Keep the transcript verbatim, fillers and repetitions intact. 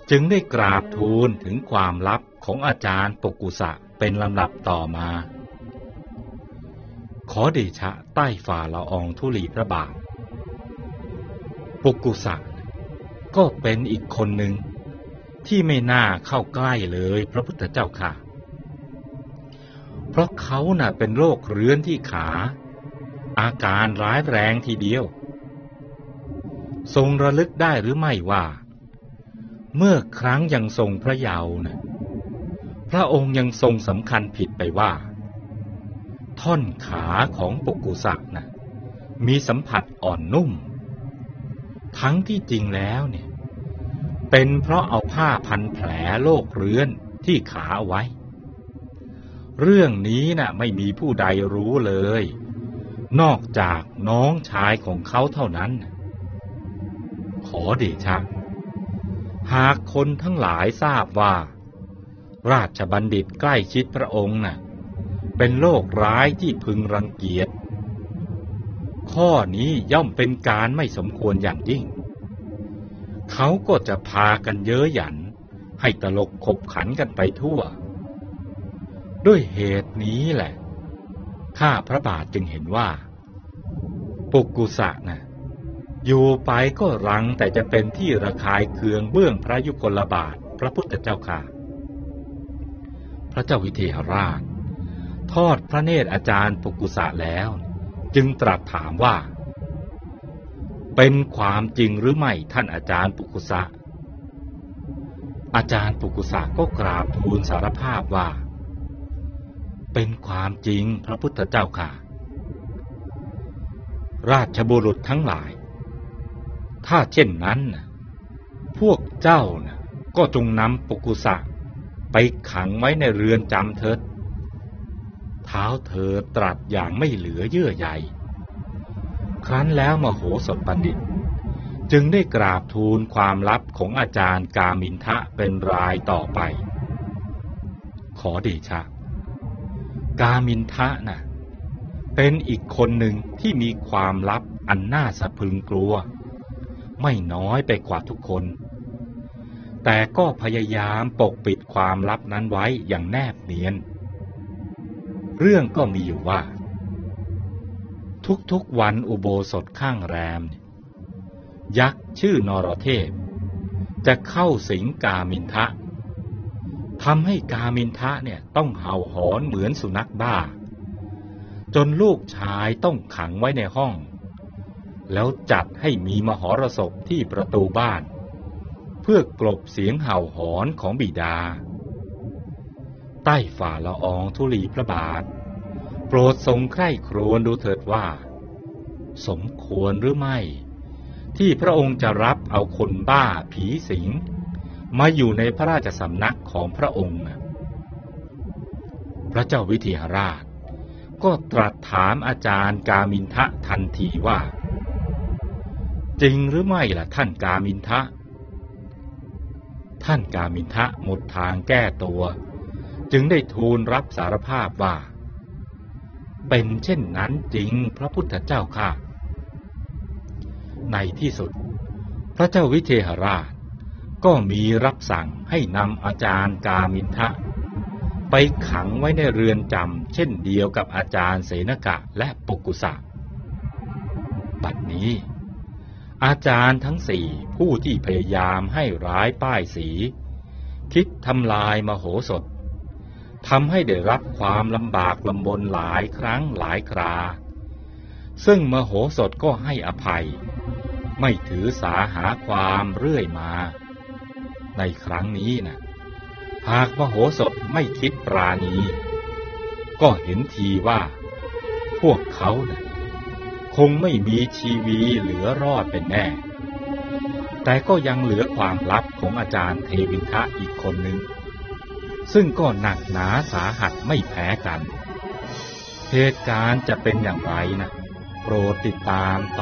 จึงได้กราบทูลถึงความลับของอาจารย์ปกุสะเป็นลำดับต่อมาขอเดชะใต้ฝ่าละอองธุลีพระบาทปกุสะก็เป็นอีกคนหนึ่งที่ไม่น่าเข้าใกล้เลยพระพุทธเจ้าค่ะเพราะเขาน่ะเป็นโรคเรื้อนที่ขาอาการร้ายแรงทีเดียวทรงระลึกได้หรือไม่ว่าเมื่อครั้งยังทรงพระเยาว์นะพระองค์ยังทรงสำคัญผิดไปว่าท่อนขาของปกุสะนะมีสัมผัสอ่อนนุ่มทั้งที่จริงแล้วเนี่ยเป็นเพราะเอาผ้าพันแผลโรคเรื้อนที่ขาเอาไว้เรื่องนี้น่ะไม่มีผู้ใดรู้เลยนอกจากน้องชายของเขาเท่านั้นขอเดชะหากคนทั้งหลายทราบว่าราชบัณฑิตใกล้ชิดพระองค์น่ะเป็นโรคร้ายที่พึงรังเกียจข้อนี้ย่อมเป็นการไม่สมควรอย่างยิ่งเขาก็จะพากันเย้ยหยันให้ตลกขบขันกันไปทั่วด้วยเหตุนี้แหละข้าพระบาทจึงเห็นว่าปุกุสะน่ะอยู่ไปก็รังแต่จะเป็นที่ระคายเคืองเบื้องพระยุคลบาทพระพุทธเจ้าค่ะพระเจ้าวิเทหราชทอดพระเนตรอาจารย์ปุกุสะแล้วจึงตรัสถามว่าเป็นความจริงหรือไม่ท่านอาจารย์ปุกุสะอาจารย์ปุกุสะก็กราบทูลสารภาพว่าเป็นความจริงพระพุทธเจ้าค่ะราชบุรุษทั้งหลายถ้าเช่นนั้นพวกเจ้านะก็จงนำปกุสะไปขังไว้ในเรือนจำเถิดเท้าเธอตรัสอย่างไม่เหลือเยื่อใยครั้นแล้วมโหสถบัณฑิตจึงได้กราบทูลความลับของอาจารย์กามินทะเป็นรายต่อไปขอเดชะกามินทะน่ะเป็นอีกคนหนึ่งที่มีความลับอันน่าสะพรึงกลัวไม่น้อยไปกว่าทุกคนแต่ก็พยายามปกปิดความลับนั้นไว้อย่างแนบเนียนเรื่องก็มีอยู่ว่าทุกๆวันอุโบสถข้างแรมยักษ์ชื่อนรเทพจะเข้าสิงกามินทะทำให้กามินทะเนี่ยต้องเห่าหอนเหมือนสุนัขบ้าจนลูกชายต้องขังไว้ในห้องแล้วจัดให้มีมหรสพที่ประตูบ้านเพื่อกลบเสียงเห่าหอนของบิดาใต้ฝ่าละอองธุลีพระบาทโปรดทรงใคร่ครวญดูเถิดว่าสมควรหรือไม่ที่พระองค์จะรับเอาคนบ้าผีสิงมาอยู่ในพระราชสำนักของพระองค์พระเจ้าวิเทหราชก็ตรัสถามอาจารย์กามินทะทันทีว่าจริงหรือไม่ล่ะท่านกามินทะท่านกามินทะหมดทางแก้ตัวจึงได้ทูลรับสารภาพว่าเป็นเช่นนั้นจริงพระพุทธเจ้าค่ะในที่สุดพระเจ้าวิเทหราชก็มีรับสั่งให้นำอาจารย์กามินทะไปขังไว้ในเรือนจำเช่นเดียวกับอาจารย์เสนกะและปุกุสะบัดนี้อาจารย์ทั้งสี่ผู้ที่พยายามให้ร้ายป้ายสีคิดทำลายมโหสถทำให้ได้รับความลำบากลำบนหลายครั้งหลายคราซึ่งมโหสถก็ให้อภัยไม่ถือสาหาความเรื่อยมาในครั้งนี้นะหากมโหสถไม่คิดปราณีก็เห็นทีว่าพวกเขานะคงไม่มีชีวีเหลือรอดเป็นแน่แต่ก็ยังเหลือความลับของอาจารย์เทวินทะอีกคนหนึ่งซึ่งก็หนักหนาสาหัสไม่แพ้กันเหตุการณ์จะเป็นอย่างไรนะโปรดติดตาม